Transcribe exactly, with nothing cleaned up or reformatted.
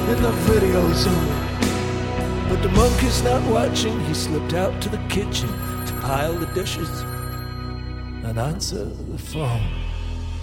in the video zone. But the monkey's not watching. He slipped out to the kitchen to pile the dishes and answer the phone.